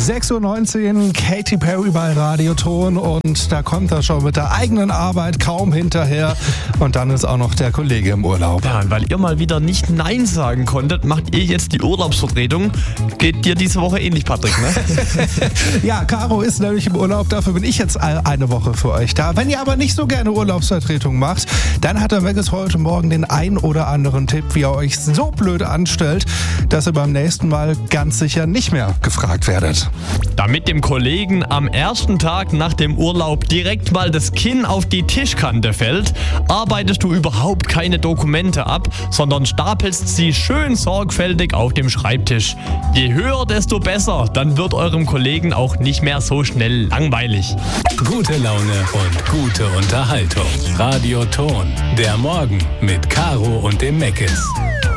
6:19 Uhr, Katy Perry bei Radioton und da kommt er schon mit der eigenen Arbeit kaum hinterher und dann ist auch noch der Kollege im Urlaub. Ja, und weil ihr mal wieder nicht Nein sagen konntet, macht ihr jetzt die Urlaubsvertretung. Geht dir diese Woche ähnlich, Patrick, ne? Ja, Caro ist nämlich im Urlaub, dafür bin ich jetzt eine Woche für euch da. Wenn ihr aber nicht so gerne Urlaubsvertretung macht, dann hat der Megas heute Morgen den ein oder anderen Tipp, wie ihr euch so blöd anstellt, dass ihr beim nächsten Mal ganz sicher nicht mehr gefragt werdet. Damit dem Kollegen am ersten Tag nach dem Urlaub direkt mal das Kinn auf die Tischkante fällt, arbeitest du überhaupt keine Dokumente ab, sondern stapelst sie schön sorgfältig auf dem Schreibtisch. Je höher, desto besser, dann wird eurem Kollegen auch nicht mehr so schnell langweilig. Gute Laune und gute Unterhaltung. Radioton, der Morgen mit Caro und dem Meckes.